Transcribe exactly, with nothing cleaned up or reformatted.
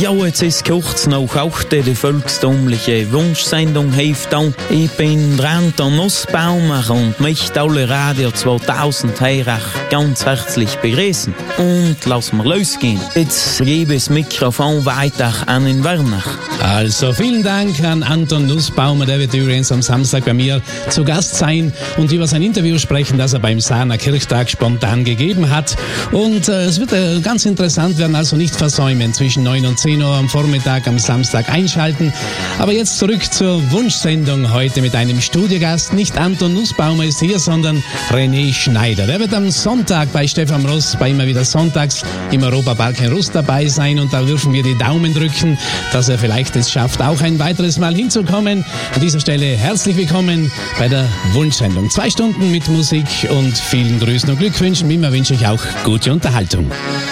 Ja, jetzt ist kurz noch auch die volksdomliche Wunschsendung hilft an. Ich bin Ranter Nussbaumer und möchte alle Radio zweitausend Heirach ganz herzlich begrüßen. Und lassen wir losgehen. Jetzt gebe ich das Mikrofon weiter an den Werner. Also vielen Dank an Anton Nussbaumer, der wird übrigens am Samstag bei mir zu Gast sein und über sein Interview sprechen, das er beim Sahner Kirchtag spontan gegeben hat. Und äh, es wird äh, ganz interessant werden, also nicht versäumen, zwischen neun und zehn Uhr am Vormittag am Samstag einschalten. Aber jetzt zurück zur Wunschsendung heute mit einem Studiogast. Nicht Anton Nussbaumer ist hier, sondern René Schneider. Der wird am Sonntag bei Stefan Ross, bei immer wieder sonntags im Europapark in Rust dabei sein und da dürfen wir die Daumen drücken, dass er vielleicht es schafft, auch ein weiteres Mal hinzukommen. An dieser Stelle herzlich willkommen bei der Wunschsendung. Zwei Stunden mit Musik und vielen Grüßen und Glückwünschen. Wie immer wünsche ich auch gute Unterhaltung.